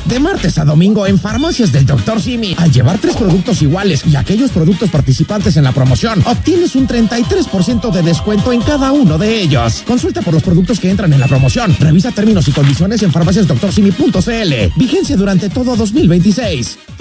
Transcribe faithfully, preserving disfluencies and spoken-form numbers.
De martes a domingo en Farmacias del doctor Simi. Al llevar tres productos iguales y aquellos productos participantes en la promoción, obtienes un treinta y tres por ciento de descuento en cada uno de ellos. Consulta por los productos que entran en la promoción. Revisa términos y condiciones en farmacias doctor simi punto c l. Vigencia durante todo dos mil veintiséis.